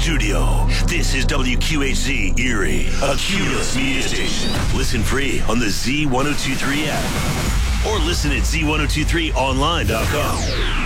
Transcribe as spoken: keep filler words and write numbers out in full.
studio. This is W Q H Z Erie, a Cumulus media station. Listen free on the Z ten twenty-three app or listen at Z ten twenty-three online dot com.